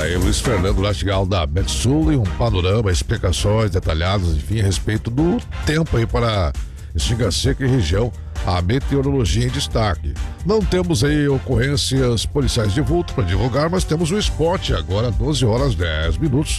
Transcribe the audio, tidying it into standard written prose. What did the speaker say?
Aí, Luiz Fernando Lastigal da Metsul e um panorama, explicações detalhadas, enfim, a respeito do tempo aí para Extinga Seca e região, a meteorologia em destaque. Não temos aí ocorrências policiais de vulto para divulgar, mas temos o esporte agora, 12 horas 10 minutos.